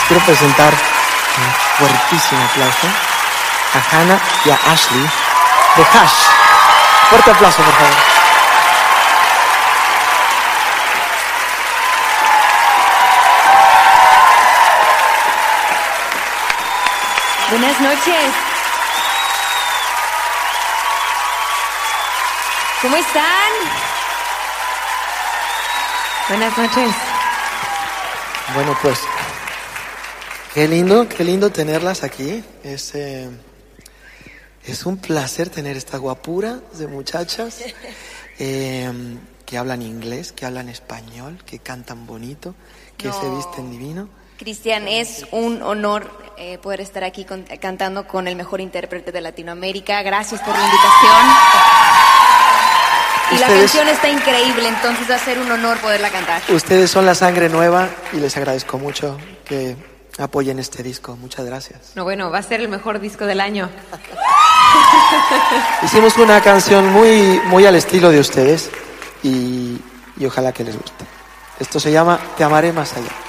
Quiero presentar un fuertísimo aplauso a Hannah y a Ashley de Hash. Fuerte aplauso, por favor. Buenas noches. ¿Cómo están? Buenas noches. Bueno, pues, qué lindo tenerlas aquí. Es un placer tener esta guapura de muchachas que hablan inglés, que hablan español, que cantan bonito, que se visten divino. Cristian, es un honor poder estar aquí cantando con el mejor intérprete de Latinoamérica. Gracias por la invitación. Y la canción está increíble, entonces va a ser un honor poderla cantar. Ustedes son la sangre nueva y les agradezco mucho que apoyen este disco. Muchas gracias. No, bueno, va a ser el mejor disco del año. Hicimos una canción muy al estilo de ustedes y ojalá que les guste. Esto se llama Te amaré más allá.